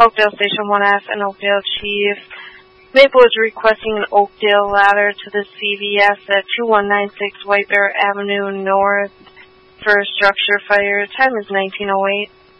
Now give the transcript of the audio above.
Oakdale Station 1F and Oakdale Chief. Maple is requesting an Oakdale ladder to the CVS at 2196 White Bear Avenue North for a structure fire. Time is 19:08.